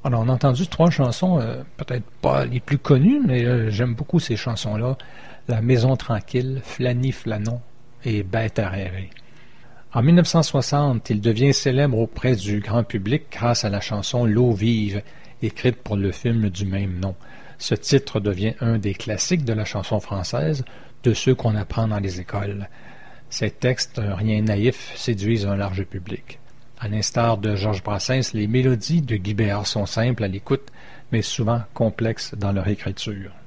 Alors, on a entendu trois chansons, peut-être pas les plus connues, mais j'aime beaucoup ces chansons-là. La Maison tranquille, Flanny Flanon et Bête à rêver. En 1960, il devient célèbre auprès du grand public grâce à la chanson L'eau vive, écrite pour le film du même nom. Ce titre devient un des classiques de la chanson française, de ceux qu'on apprend dans les écoles. Ces textes, rien naïfs, séduisent un large public. À l'instar de Georges Brassens, les mélodies de Guy Béard sont simples à l'écoute, mais souvent complexes dans leur écriture.